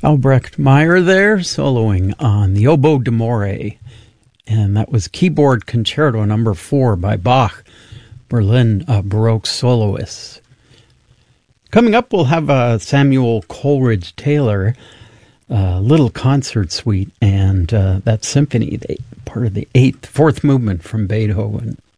Albrecht Meyer there, soloing on the Oboe d'Amore. And that was Keyboard Concerto No. 4 by Bach, Berlin Baroque soloists. Coming up, we'll have Samuel Coleridge Taylor, Little Concert Suite, and that symphony, part of the fourth movement from Beethoven.